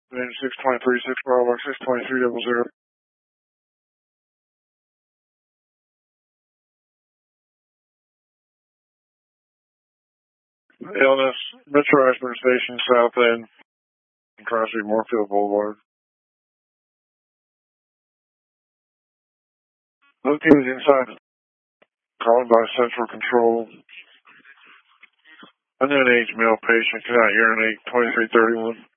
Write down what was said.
Then 623, 6 Bravo, 62300. Illness, Metro Ashburn Station, South End, Tri-Street, Moorfield Boulevard. Located inside, called by Central Control. Unknown age male patient cannot urinate, 2331.